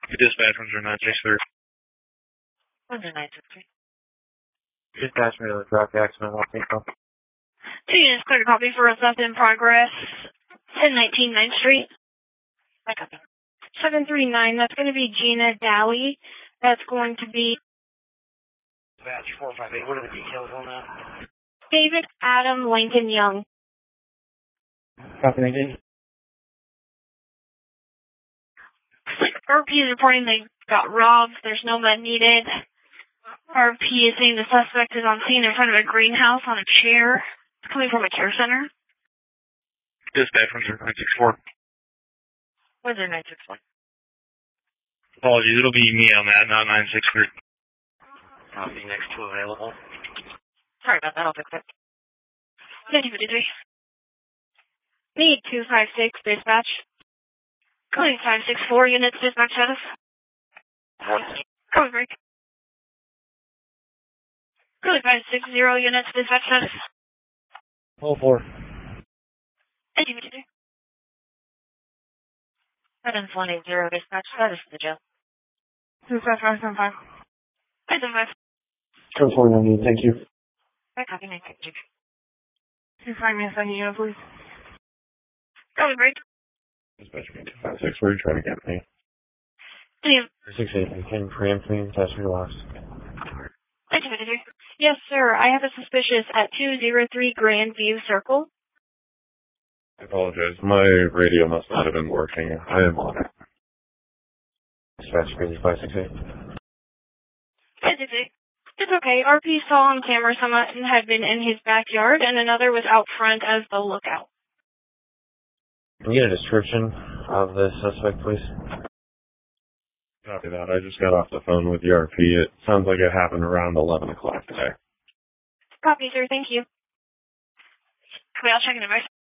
Dispatch 10963. 10963. Dispatch me to the truck accident. What take off? 2 units clear to copy for a theft in progress. 1019 9th Street. I copy. 739, that's going to be Gina Dally. That's going to be Dispatch 458. What are the details on that? David Adam Lincoln Young. Copy, again. RP is reporting they got robbed. There's no med needed. RP is saying the suspect is on scene in front of a greenhouse on a chair. It's coming from a care center. Dispatch 10964. 10964. Apologies, it'll be me on that, not 963. Copy, next two available. Sorry about that, I'll fix it. 1953. Need 256, dispatch. Calling 564 units, dispatch status. Code break. Calling 560 units, dispatch status. Hold 4. 1953. 7180, dispatch status to the jail. Dispatch 575. 575. Code 498, thank you. I copy, 963. Can you find me a second unit, please? Code break. Dispatch me 256, where are you trying to get me? 68, can you preempt me? Test me lost. 1953. Yes, sir. I have a suspicious at 203 Grandview Circle. I apologize. My radio must not have been working. I am on it. Dispatch me 568. 568. It's okay. RP saw on camera someone had been in his backyard and another was out front as the lookout. Can you get a description of the suspect, please? Copy that. I just got off the phone with the RP. It sounds like it happened around 11 o'clock today. Copy, sir. Thank you. I'll check in advice.